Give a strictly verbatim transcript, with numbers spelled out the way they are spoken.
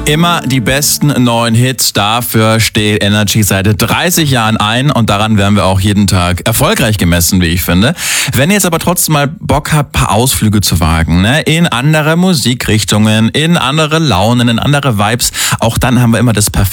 Immer die besten neuen Hits, dafür steht Energy seit dreißig Jahren ein und daran werden wir auch jeden Tag erfolgreich gemessen, wie ich finde. Wenn ihr jetzt aber trotzdem mal Bock habt, ein paar Ausflüge zu wagen, ne, in andere Musikrichtungen, in andere Launen, in andere Vibes, auch dann haben wir immer das perfekte